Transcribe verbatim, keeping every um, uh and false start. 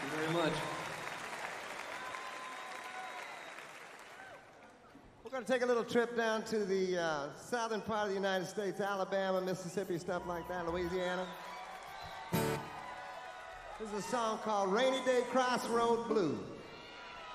you very much. We're going to take a little trip down to the uh, southern part of the United States, Alabama, Mississippi, stuff like that, Louisiana. This is a song called Rainy Day Crossroad Blues.